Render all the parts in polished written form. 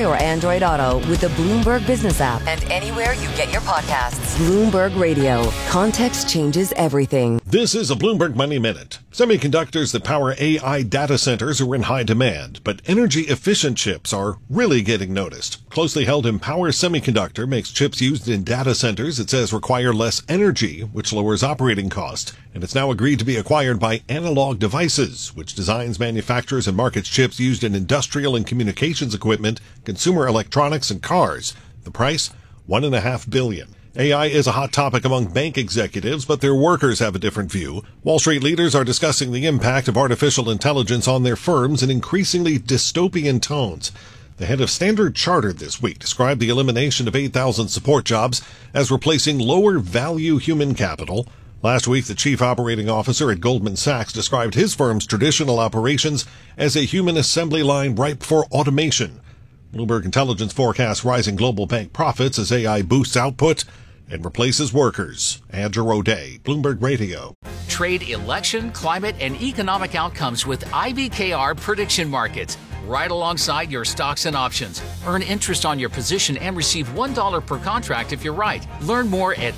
or Android Auto with the Bloomberg Business app and anywhere you get your podcasts. Bloomberg Radio. Context changes everything. This is a Bloomberg Money Minute. Semiconductors that power AI data centers are in high demand, but energy-efficient chips are really getting noticed. Closely held Empower Semiconductor makes chips used in data centers it says require less energy, which lowers operating cost. And it's now agreed to be acquired by Analog Devices, which designs, manufactures, and markets chips used in industrial and communications equipment, consumer electronics, and cars. The price? $1.5 billion. AI is a hot topic among bank executives, but their workers have a different view. Wall Street leaders are discussing the impact of artificial intelligence on their firms in increasingly dystopian tones. The head of Standard Chartered this week described the elimination of 8,000 support jobs as replacing lower-value human capital. Last week, the chief operating officer at Goldman Sachs described his firm's traditional operations as a human assembly line ripe for automation. Bloomberg Intelligence forecasts rising global bank profits as AI boosts output and replaces workers. Andrew O'Day, Bloomberg Radio. Trade election, climate, and economic outcomes with IBKR Prediction Markets. Right alongside your stocks and options. Earn interest on your position and receive $1 per contract if you're right. Learn more at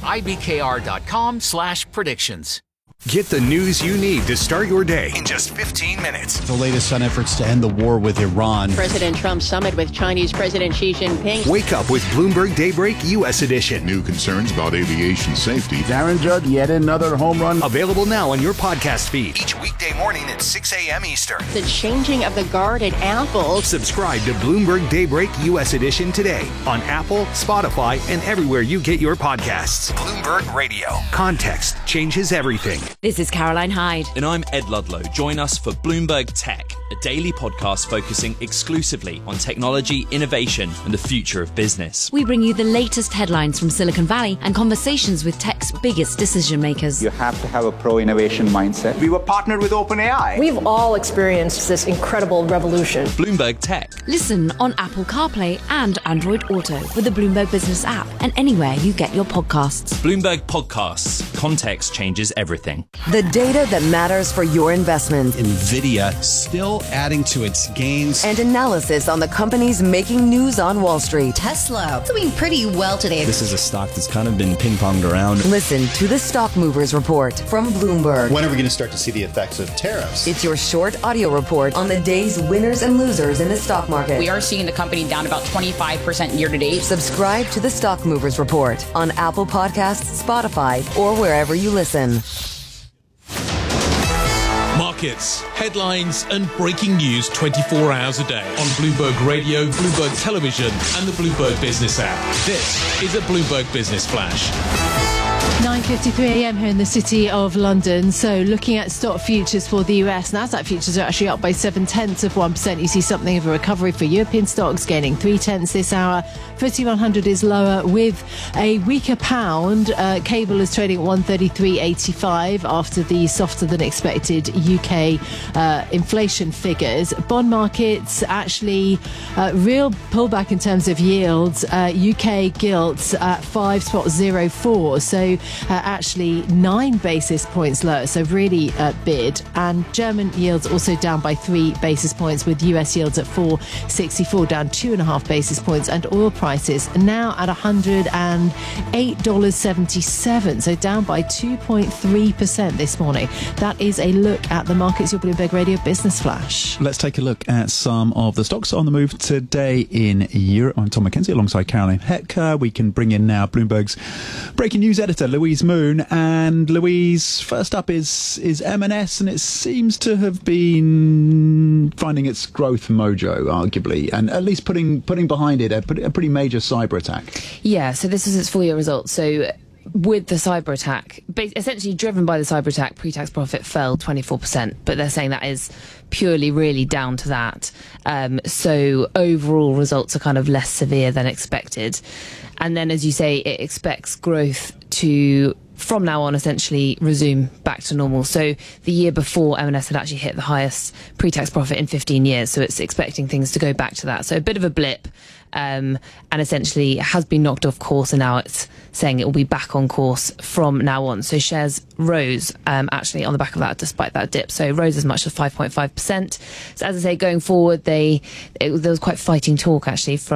ibkr.com/predictions. Get the news you need to start your day in just 15 minutes. The latest on efforts to end the war with Iran. President Trump's summit with Chinese President Xi Jinping. Wake up with Bloomberg Daybreak U.S. edition. New concerns about aviation safety. Darren Judd, yet another home run. Available now on your podcast feed. Each weekday morning at 6 a.m. Eastern. The changing of the guard at Apple. Subscribe to Bloomberg Daybreak U.S. edition today on Apple, Spotify, and everywhere you get your podcasts. Bloomberg Radio. Context changes everything. This is Caroline Hyde. And I'm Ed Ludlow. Join us for Bloomberg Tech, a daily podcast focusing exclusively on technology, innovation, and the future of business. We bring you the latest headlines from Silicon Valley and conversations with tech's biggest decision makers. You have to have a pro-innovation mindset. We were partnered with OpenAI. We've all experienced this incredible revolution. Bloomberg Tech. Listen on Apple CarPlay and Android Auto with the Bloomberg Business app and anywhere you get your podcasts. Bloomberg Podcasts. Context changes everything. The data that matters for your investment. Nvidia still adding to its gains. And analysis on the companies making news on Wall Street. Tesla doing pretty well today. This is a stock that's kind of been ping-ponged around. Listen to the Stock Movers Report from Bloomberg. When are we going to start to see the effects of tariffs? It's your short audio report on the day's winners and losers in the stock market. We are seeing the company down about 25% year to date. Subscribe to the Stock Movers Report on Apple Podcasts, Spotify, or wherever you listen. Markets, headlines, and breaking news 24 hours a day on Bloomberg Radio, Bloomberg Television, and the Bloomberg Business app. This is a Bloomberg Business Flash. 9:53 a.m. here in the city of London. So looking at stock futures for the US, Nasdaq futures are actually up by 0.7%. You see something of a recovery for European stocks, gaining 0.3 this hour. FTSE 100 is lower with a weaker pound. Cable is trading at 133.85 after the softer than expected UK inflation figures. Bond markets actually real pullback in terms of yields. UK gilts at 5.04. So actually 9 basis points lower, so really bid. And German yields also down by 3 basis points, with US yields at 4.64, down 2.5 basis points. And oil prices now at $108.77, so down by 2.3% this morning. That is a look at the markets, your Bloomberg Radio Business Flash. Let's take a look at some of the stocks on the move today in Europe. I'm Tom McKenzie alongside Caroline Hetker. We can bring in now Bloomberg's breaking news editor, Louise Moon. And Louise, first up is M&S, and it seems to have been finding its growth mojo, arguably, and at least putting behind it a pretty major cyber attack. Yeah, so this is its full year result. So with the cyber attack, essentially driven by the cyber attack, pre-tax profit fell 24%, but they're saying that is purely really down to that. So overall results are kind of less severe than expected. And then, as you say, it expects growth to, from now on, essentially resume back to normal. So the year before, M&S had actually hit the highest pre-tax profit in 15 years. So it's expecting things to go back to that. So a bit of a blip, and essentially has been knocked off course, and now it's saying it will be back on course from now on. So shares rose actually on the back of that, despite that dip. So rose as much as 5.5%. So as I say, going forward, there was quite fighting talk actually from